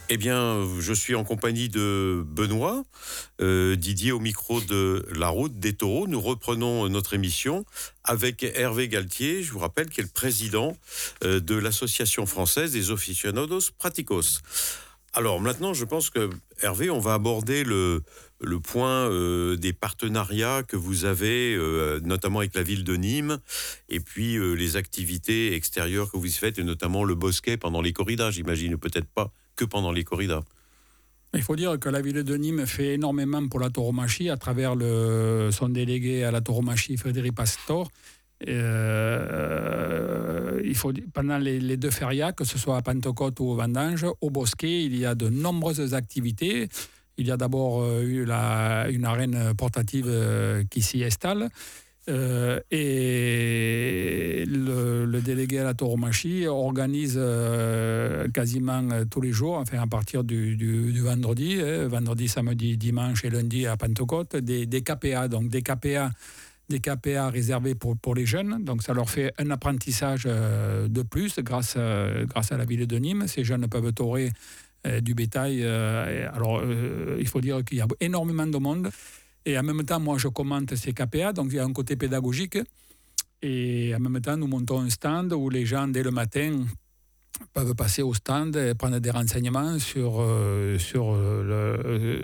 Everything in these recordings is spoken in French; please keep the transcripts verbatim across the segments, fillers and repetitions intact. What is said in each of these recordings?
Eh bien, je suis en compagnie de Benoît, euh, Didier au micro de La Route des Taureaux. Nous reprenons notre émission avec Hervé Galtier, je vous rappelle, qui est le président euh, de l'Association française des aficionados praticos. Alors maintenant, je pense que, Hervé, on va aborder le, le point euh, des partenariats que vous avez, euh, notamment avec la ville de Nîmes, et puis euh, les activités extérieures que vous y faites, et notamment le bosquet pendant les corridas, j'imagine, peut-être pas que pendant les corridas. Il faut dire que la ville de Nîmes fait énormément pour la tauromachie à travers le, son délégué à la tauromachie, Frédéric Pastor. Euh, il faut, pendant les, les deux férias, que ce soit à Pentecôte ou au Vendange, au Bosquet, il y a de nombreuses activités. Il y a d'abord euh, eu la, une arène portative euh, qui s'y installe. Euh, et le, le délégué à la tauromachie organise euh, quasiment tous les jours, enfin à partir du, du, du vendredi, hein, vendredi, samedi, dimanche et lundi à Pentecôte, des, des K P A, donc des K P A, des K P A réservés pour, pour les jeunes. Donc ça leur fait un apprentissage euh, de plus grâce, euh, grâce à la ville de Nîmes. Ces jeunes peuvent taurer euh, du bétail. Euh, alors euh, il faut dire qu'il y a énormément de monde. Et en même temps, moi, je commente ces K P A, donc il y a un côté pédagogique. Et en même temps, nous montons un stand où les gens, dès le matin, peuvent passer au stand et prendre des renseignements sur, euh, sur le,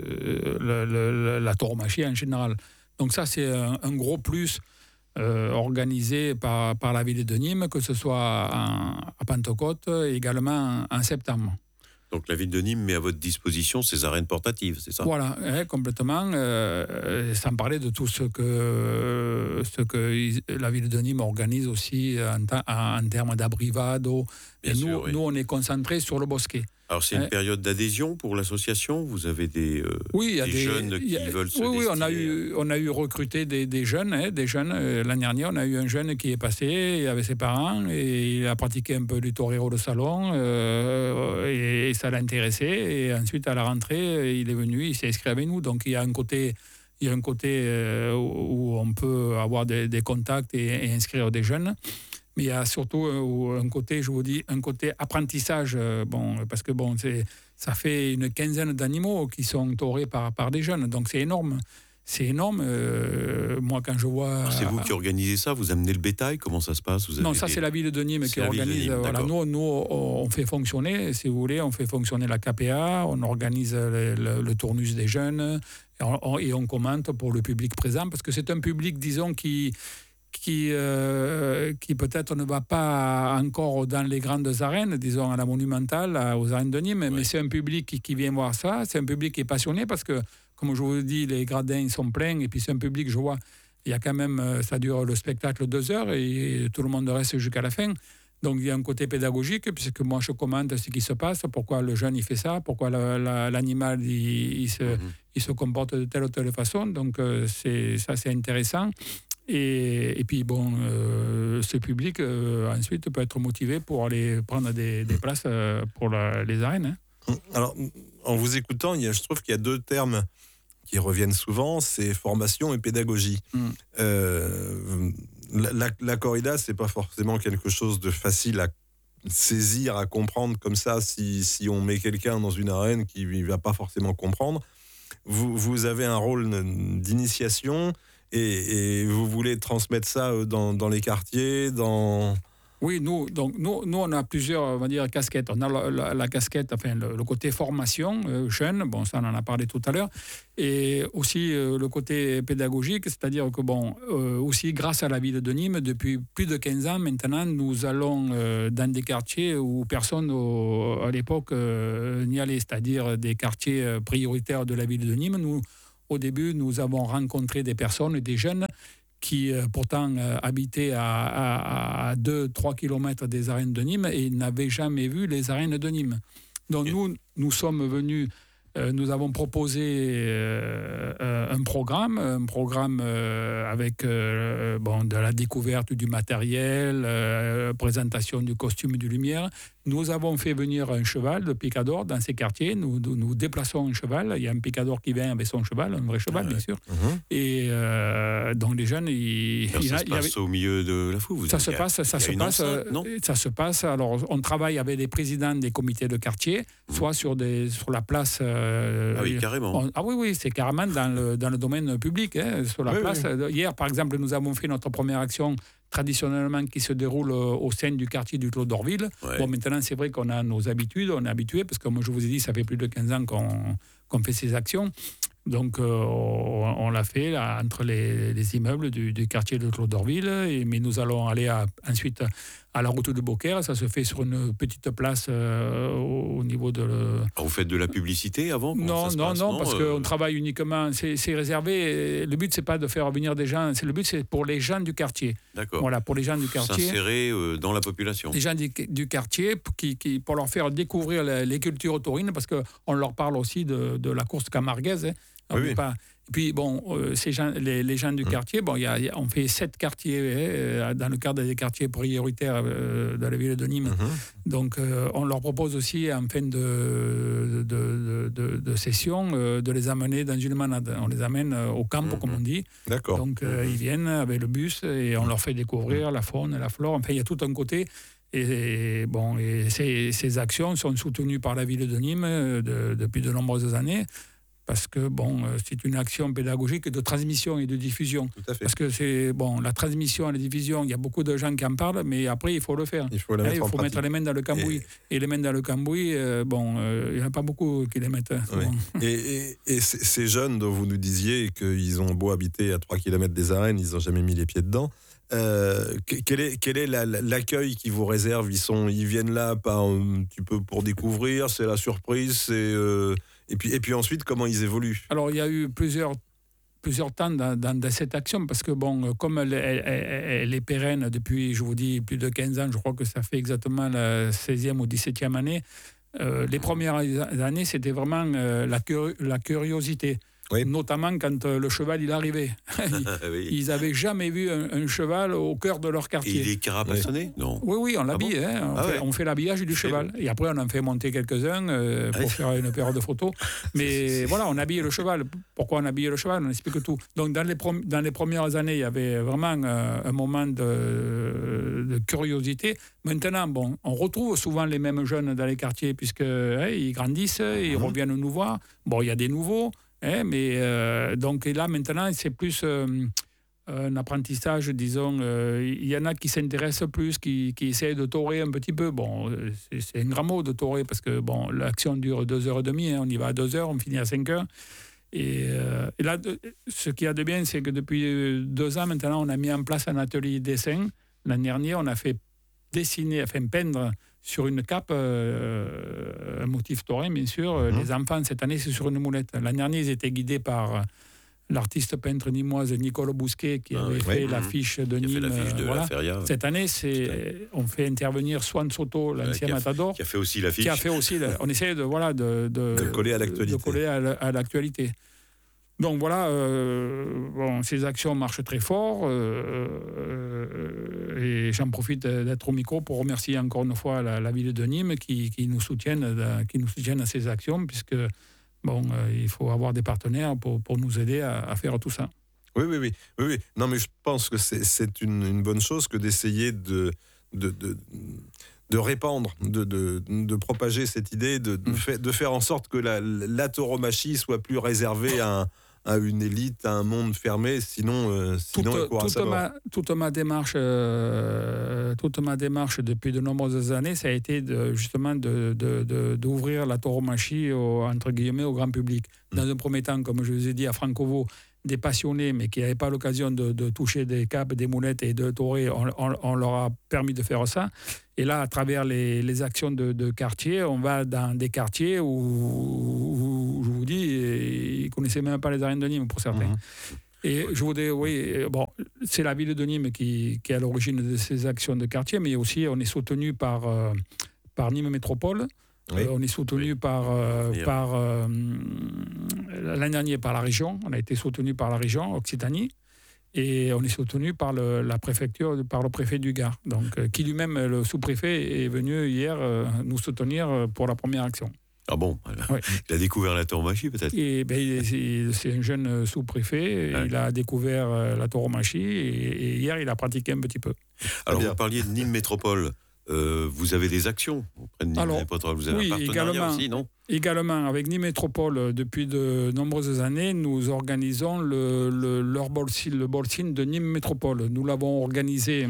le, le, la tauromachie en général. Donc ça, c'est un, un gros plus euh, organisé par, par la ville de Nîmes, que ce soit en, à Pentecôte et également en, en septembre. Donc la ville de Nîmes met à votre disposition ces arènes portatives, c'est ça ? Voilà, hein, complètement, euh, sans parler de tout ce que, ce que la ville de Nîmes organise aussi en, en termes d'abrivado. Et nous, sûr, oui. nous, on est concentrés sur le bosquet. Alors c'est une hein. période d'adhésion pour l'association ? Vous avez des, euh, oui, des, des jeunes qui a, veulent se Oui, oui, destiner. on a eu, on a eu recruté des, des jeunes. Hein, des jeunes. Euh, l'année dernière, on a eu un jeune qui est passé avec ses parents et il a pratiqué un peu du torero de salon euh, et, et ça l'a intéressé. Et ensuite, à la rentrée, il est venu, il s'est inscrit avec nous. Donc il y a un côté, il y a un côté euh, où on peut avoir des, des contacts et, et inscrire des jeunes. Mais il y a surtout un côté, je vous dis, un côté apprentissage, bon, parce que bon, c'est, ça fait une quinzaine d'animaux qui sont taurés par, par des jeunes, donc c'est énorme. C'est énorme. Euh, moi, quand je vois... Alors c'est vous qui organisez ça ? Vous amenez le bétail ? Comment ça se passe ? Vous avez Non, ça, des... c'est la ville de Nîmes c'est qui organise. Nîmes, voilà, nous, nous, on fait fonctionner, si vous voulez, on fait fonctionner la K P A, on organise le, le, le tournus des jeunes et on, et on commente pour le public présent, parce que c'est un public, disons, qui... Qui, euh, qui peut-être ne va pas encore dans les grandes arènes, disons à la Monumentale, aux arènes de Nîmes, ouais. mais c'est un public qui, qui vient voir ça, c'est un public qui est passionné parce que, comme je vous dis, les gradins sont pleins et puis c'est un public, je vois, il y a quand même, ça dure le spectacle deux heures et tout le monde reste jusqu'à la fin. Donc il y a un côté pédagogique, puisque moi je commande ce qui se passe, pourquoi le jeune il fait ça, pourquoi la, la, l'animal il, il, se, mm-hmm. il se comporte de telle ou telle façon, donc euh, c'est, ça c'est intéressant. Et, et puis, bon, euh, ce public, euh, ensuite, peut être motivé pour aller prendre des, des places euh, pour la, les arènes. Hein. Alors, en vous écoutant, il y a, je trouve qu'il y a deux termes qui reviennent souvent, c'est formation et pédagogie. Mm. Euh, la, la, la corrida, c'est pas forcément quelque chose de facile à saisir, à comprendre comme ça, si, si on met quelqu'un dans une arène qui ne va pas forcément comprendre. Vous, vous avez un rôle d'initiation... Et, et vous voulez transmettre ça dans, dans les quartiers, dans... Oui, nous, donc, nous, nous, on a plusieurs, on va dire, casquettes. On a la, la, la casquette, enfin, le, le côté formation, euh, jeune, bon, ça, on en a parlé tout à l'heure, et aussi euh, le côté pédagogique, c'est-à-dire que, bon, euh, aussi, grâce à la ville de Nîmes, depuis plus de quinze ans maintenant, nous allons euh, dans des quartiers où personne, au, à l'époque, euh, n'y allait, c'est-à-dire des quartiers prioritaires de la ville de Nîmes. Nous, Au début, nous avons rencontré des personnes, des jeunes, qui euh, pourtant euh, habitaient à deux à trois kilomètres des arènes de Nîmes et n'avaient jamais vu les arènes de Nîmes. Donc nous, nous sommes venus Euh, nous avons proposé euh, un programme, un programme euh, avec euh, bon, de la découverte du matériel, euh, présentation du costume et de lumière. Nous avons fait venir un cheval de picador dans ces quartiers. Nous, nous, nous déplaçons un cheval. Il y a un picador qui vient avec son cheval, un vrai cheval, ah ouais. bien sûr. Mmh. Et euh, donc les jeunes, ils, alors, il ça a, se passe avait... au milieu de la foule. Ça se passe, ça se passe, enceinte, non ça se passe. Alors, on travaille avec les présidents des comités de quartier, mmh. soit sur des, sur la place. Euh, ah oui, carrément. On, ah oui, oui, c'est carrément dans le dans le domaine public, hein, sur la oui, place. Oui. Hier, par exemple, nous avons fait notre première action traditionnellement qui se déroule au sein du quartier du Clos d'Orville. Ouais. Bon, maintenant, c'est vrai qu'on a nos habitudes, on est habitué, parce que moi, je vous ai dit, ça fait plus de quinze ans qu'on, qu'on fait ces actions. Donc, euh, on, on l'a fait là, entre les, les immeubles du, du quartier de Clos d'Orville, et, mais nous allons aller à, ensuite à la route de Beaucaire. Ça se fait sur une petite place euh, au, au niveau de... Le... Vous faites de la publicité avant ? Non, ça non, passe, non, non, parce euh... qu'on travaille uniquement... C'est, c'est réservé. Le but, c'est pas de faire venir des gens. C'est, le but, c'est pour les gens du quartier. D'accord. Voilà, pour les gens du quartier. S'insérer euh, dans la population. Les gens du, du quartier, qui, qui, pour leur faire découvrir les, les cultures taurines, parce qu'on leur parle aussi de, de la course camarguaise. Hein. Oui, oui. Pas... Et puis, bon, euh, ces gens, les, les gens du mmh. quartier, bon, y a, y a, on fait sept quartiers euh, dans le cadre des quartiers prioritaires euh, de la ville de Nîmes. Mmh. Donc, euh, on leur propose aussi, en fin de, de, de, de, de session, euh, de les amener dans une manade. On les amène euh, au camp, mmh. comme on dit. D'accord. Donc, euh, mmh. ils viennent avec le bus et on leur fait découvrir la faune et la flore. Enfin, il y a tout un côté. Et, bon, et ces, ces actions sont soutenues par la ville de Nîmes de, depuis de nombreuses années. Parce que bon, c'est une action pédagogique de transmission et de diffusion. Tout à fait. Parce que c'est bon, la transmission et la diffusion, il y a beaucoup de gens qui en parlent, mais après il faut le faire. Il faut, la Là, mettre, il en faut mettre les mains dans le cambouis. Et, et les mains dans le cambouis, euh, bon, euh, il n'y en a pas beaucoup qui les mettent. Oui. Et, et, et ces jeunes dont vous nous disiez qu'ils ont beau habiter à trois kilomètres des arènes, ils n'ont jamais mis les pieds dedans. Euh, quel est, quel est la, l'accueil qu'ils vous réservent ? Ils, sont, ils viennent là par, un petit peu pour découvrir, c'est la surprise, c'est... Euh, Et puis, et puis ensuite, comment ils évoluent ? Alors, il y a eu plusieurs, plusieurs temps dans, dans, dans cette action, parce que, bon, comme elle, elle, elle est pérenne depuis, je vous dis, plus de quinze ans, je crois que ça fait exactement la seizième ou dix-septième année, euh, les premières années, c'était vraiment euh, la, cur- la curiosité. Oui. Notamment quand euh, le cheval il arrivait. Oui. Ils n'avaient jamais vu un, un cheval au cœur de leur quartier. Et il est carapassonné ? Oui. Non. Oui, oui, on l'habille. Ah bon hein. on, ah fait, ouais. on fait l'habillage du cheval. Et après, on en fait monter quelques-uns euh, pour ah faire une paire de photos. Mais c'est, c'est... voilà, on habille le cheval. Pourquoi on habille le cheval ? On explique tout. Donc, dans les, prom- dans les premières années, il y avait vraiment euh, un moment de, de curiosité. Maintenant, bon, on retrouve souvent les mêmes jeunes dans les quartiers, puisqu'ils hein, grandissent, ils mmh. reviennent nous voir. Bon, il y a des nouveaux. Eh, mais euh, donc et là maintenant c'est plus euh, un apprentissage, disons. Il euh, y en a qui s'intéressent plus, qui, qui essayent de torer un petit peu. Bon, c'est, c'est un grand mot de torer parce que bon, l'action dure deux heures et demie. Hein, on y va à deux heures, on finit à cinq heures. Et, euh, et là, ce qu'il y a de bien, c'est que depuis deux ans maintenant, on a mis en place un atelier dessin. L'année dernière, on a fait dessiner, enfin peindre sur une cape, euh, un motif taurin, bien sûr. Mmh. Les enfants, cette année, c'est sur une moulette. L'année dernière, ils étaient guidés par l'artiste peintre nîmoise Nicole Bousquet, qui ah, avait oui. fait mmh. l'affiche de Nîmes. L'affiche de voilà. la Feria, ouais. Cette année, c'est, on fait intervenir Swan Soto, l'ancien ouais, matador. Qui a fait aussi l'affiche. Qui a fait aussi, on essaie de, voilà, de, de, de coller à l'actualité. De coller à, à l'actualité. Donc voilà, euh, bon, ces actions marchent très fort euh, euh, et j'en profite d'être au micro pour remercier encore une fois la, la ville de Nîmes qui, qui, nous soutiennent, qui nous soutiennent à ces actions, puisque bon, euh, il faut avoir des partenaires pour, pour nous aider à, à faire tout ça. Oui, oui, oui, oui, oui. Non, mais je pense que c'est, c'est une, une bonne chose que d'essayer de... de, de de répandre, de, de, de propager cette idée, de, de, mmh. fait, de faire en sorte que la, la tauromachie soit plus réservée à, un, à une élite, à un monde fermé, sinon, euh, sinon toute, toute, ma, toute, ma démarche, euh, toute ma démarche depuis de nombreuses années, ça a été de, justement de, de, de, d'ouvrir la tauromachie au, entre guillemets, au grand public. Mmh. Dans un premier temps, comme je vous ai dit, à Francovo, des passionnés, mais qui n'avaient pas l'occasion de, de toucher des capes, des moulettes et de taurer, on, on, on leur a permis de faire ça. Et là, à travers les, les actions de, de quartier, on va dans des quartiers où, où je vous dis, ils ne connaissaient même pas les arènes de Nîmes pour certains. Mmh. Et je voudrais, oui, bon, c'est la ville de Nîmes qui, qui est à l'origine de ces actions de quartier, mais aussi on est soutenu par, euh, par Nîmes Métropole. Oui. Euh, on est soutenu Oui. par, euh, Oui. par euh, l'année dernière par la région. On a été soutenu par la région Occitanie. Et on est soutenu par le, la préfecture, par le préfet du Gard, donc, euh, qui lui-même, le sous-préfet, est venu hier euh, nous soutenir pour la première action. Ah bon, Ouais. il a découvert la tauromachie peut-être. Et ben, il est- c'est, c'est un jeune sous-préfet, Ouais. il a découvert euh, la tauromachie et, et hier il a pratiqué un petit peu. Alors bien. vous parliez de Nîmes Métropole. Euh, vous avez des actions auprès de Nîmes Alors, Métropole. Vous avez oui, un partenariat également. aussi, non? Également, avec Nîmes Métropole, depuis de nombreuses années, nous organisons le, le, leur bolsin, le bolsin de Nîmes Métropole. Nous l'avons organisé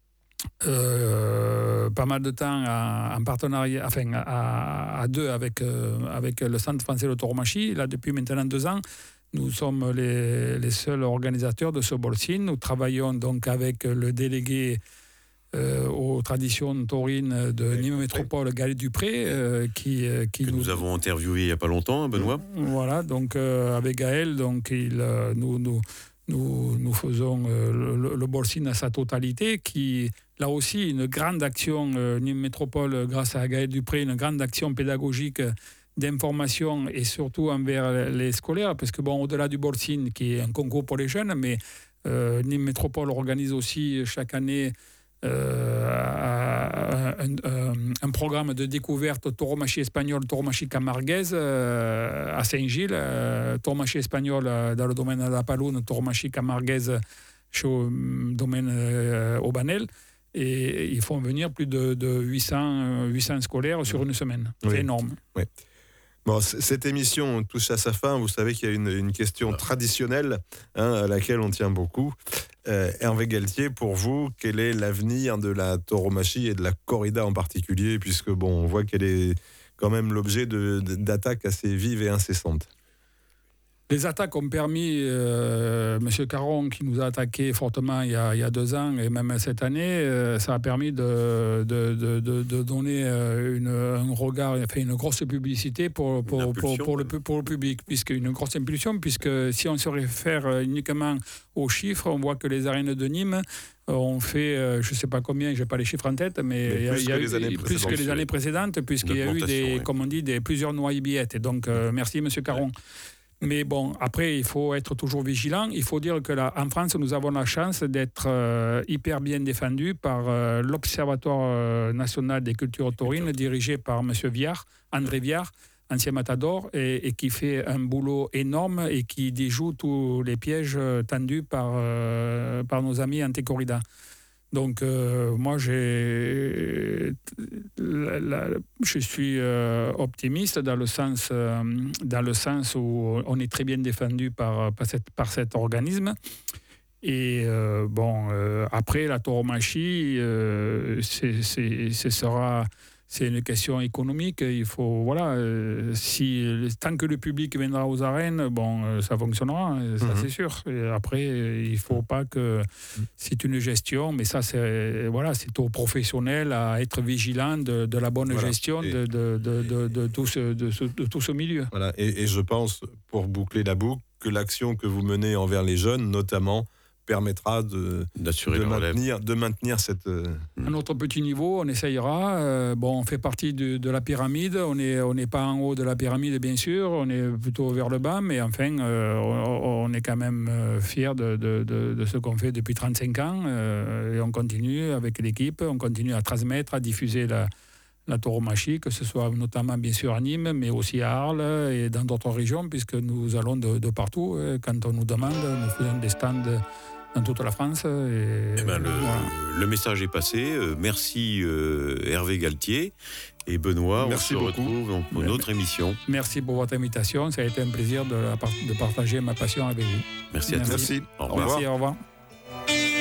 euh, pas mal de temps à- en partenariat, enfin à, à deux avec, euh, avec le Centre français de tauromachie. Là, depuis maintenant deux ans, nous sommes les, les seuls organisateurs de ce bolsin. Nous travaillons donc avec le délégué euh, aux traditions taurines de Oui, Nîmes oui. Métropole, Gaël Dupré, euh, qui, euh, qui Que nous avons interviewé il n'y a pas longtemps, hein, Benoît. Voilà, donc euh, avec Gaël, donc il, euh, nous, nous, nous, nous faisons euh, le, le bolsin à sa totalité, qui, là aussi, une grande action, euh, Nîmes Métropole, grâce à Gaël Dupré, une grande action pédagogique d'information et surtout envers les scolaires, parce que, bon, au-delà du bolsin, qui est un concours pour les jeunes, mais euh, Nîmes Métropole organise aussi chaque année Euh, un, un, un programme de découverte tauromachie espagnole, tauromachie camarguaise euh, à Saint-Gilles, euh, tauromachie espagnole euh, dans le domaine de la Paloune, tauromachie camarguaise au domaine euh, Aubanel. Et ils font venir plus de, de huit cents scolaires sur une semaine. Oui. C'est énorme. Oui. Bon, c- cette émission touche à sa fin. Vous savez qu'il y a une, une question traditionnelle hein, à laquelle on tient beaucoup. Euh, Hervé Galtier, pour vous, quel est l'avenir de la tauromachie et de la corrida en particulier, puisque bon, on voit qu'elle est quand même l'objet de, de, d'attaques assez vives et incessantes. Les attaques ont permis, euh, M. Caron, qui nous a attaqué fortement il y a, il y a deux ans et même cette année, euh, ça a permis de, de, de, de, de donner une, un regard, enfin une grosse publicité pour, pour, pour, pour, le, pour le public, puisque une grosse impulsion, puisque si on se réfère uniquement aux chiffres, on voit que les arènes de Nîmes ont fait, je ne sais pas combien, je n'ai pas les chiffres en tête, mais, mais il y a, plus, il y a que, eu, les plus que les années précédentes, puisqu'il y a eu, des, oui. comme on dit, des, plusieurs noyés-billettes. Donc, euh, merci, M. Caron. Ouais. Mais bon, après, il faut être toujours vigilant. Il faut dire que là, en France, nous avons la chance d'être euh, hyper bien défendus par euh, l'Observatoire euh, national des cultures taurines, dirigé par M. Viard, André Viard, ancien matador, et, et qui fait un boulot énorme et qui déjoue tous les pièges tendus par, euh, par nos amis anti-corrida. Donc, euh, moi, j'ai, la, la, je suis euh, optimiste dans le, sens, euh, dans le sens où on est très bien défendu par, par, cette, par cet organisme. Et euh, bon, euh, après, la tauromachie, euh, c'est, c'est, ce sera... C'est une question économique. Il faut, voilà, euh, si, tant que le public viendra aux arènes, bon, euh, ça fonctionnera, ça mmh. c'est sûr. Et après, il ne faut pas que. C'est une gestion, mais ça, c'est, voilà, c'est aux professionnels à être vigilants de, de la bonne voilà. gestion et, de, de, de, de, de, tout ce, de, ce, de tout ce milieu. Voilà. Et, et je pense, pour boucler la boucle, que l'action que vous menez envers les jeunes, notamment, permettra de, d'assurer de, maintenir, de maintenir cette... À notre petit niveau, on essayera. Euh, bon, on fait partie de, de la pyramide. On n'est on n'est pas en haut de la pyramide, bien sûr. On est plutôt vers le bas. Mais enfin, euh, on, on est quand même fiers de, de, de, de ce qu'on fait depuis trente-cinq ans. Euh, et on continue avec l'équipe. On continue à transmettre, à diffuser la, la tauromachie, que ce soit notamment, bien sûr, à Nîmes, mais aussi à Arles et dans d'autres régions, puisque nous allons de, de partout. Quand on nous demande, nous faisons des stands dans toute la France. Et, eh ben, le, voilà. le message est passé. Euh, merci euh, Hervé Galtier et Benoît. Merci on se beaucoup. retrouve donc, pour notre émission. Merci pour votre invitation. Ça a été un plaisir de, de partager ma passion avec vous. Merci à tous. Merci. Au revoir. Merci, au revoir.